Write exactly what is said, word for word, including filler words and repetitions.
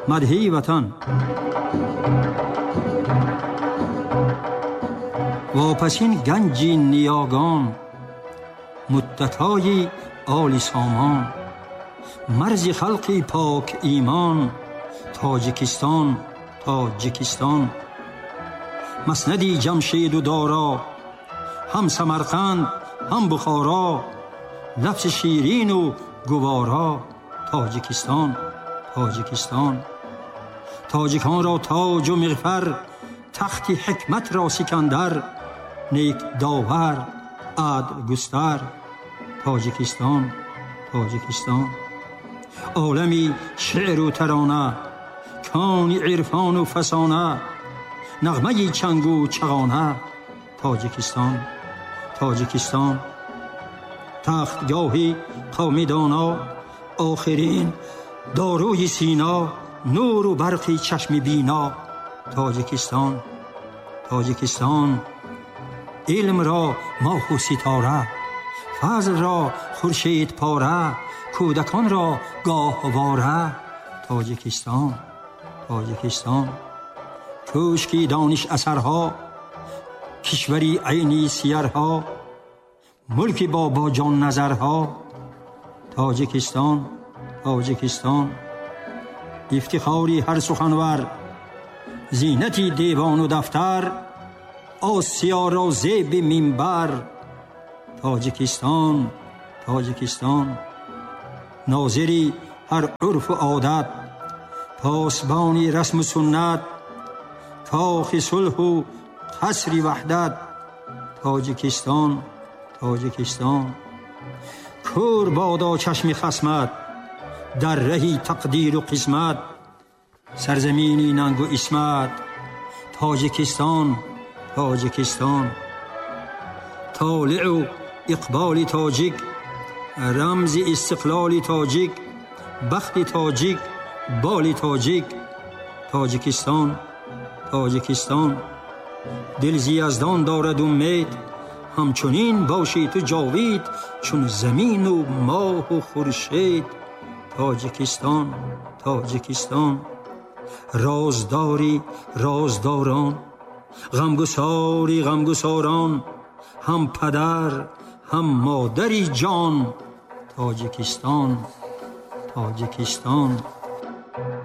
مدحی وطن. واپسین گنجی نیاگان، مدتای آل سامان، مرز خلقی پاک ایمان، تاجیکستان تاجیکستان. مسندی جمشید و دارا، هم سمرقند هم بخارا، لفظ شیرین و گوارا، تاجیکستان تاجیکستان. تاجیکان را تاج و مغفر، تخت حکمت را سکندر، نیک داور عدل گستر، تاجیکستان تاجیکستان. عالمی شعر و ترانه، کانی عرفان و فسانه، نغمه چنگ و چغانه، تاجیکستان تاجیکستان. تختگاهی قومی دانا، آخرین داروی سینا، نور و برقی چشم بینا، تاجیکستان تاجیکستان. علم را ماه و ستاره، فضل را خورشید پاره، کودکان را گاهواره، تاجیکستان تاجیکستان. کوشکی دانش اثرها، کشوری عینی سیرها، ملکی با با جان نظرها، تاجیکستان تاجیکستان. افتخاری هر سخنور، زینتی دیوان و دفتر، آسیا را زیب منبر، تاجیکستان تاجیکستان. ناظری هر عرف و عادت، پاسبانی رسم و سنت، کاخ صلح و قصر وحدت، تاجیکستان تاجیکستان. کور بادا چشم خصمت، در رهی تقدیر و قسمت، سرزمینی ننگ و عصمت، تاجیکستان تاجیکستان. طالع و اقبال تاجیک، رمز استقلال تاجیک، بخت تاجیک بال تاجیک، تاجیکستان تاجیکستان. دل ز یزدان دارد امید، همچنین باشی تو جاوید، چون زمین و ماه و خورشید، تاجیکستان تاجیکستان. رازداری رازداران، غمگساری غمگساران، هم پدر هم مادری جان، تاجیکستان تاجیکستان.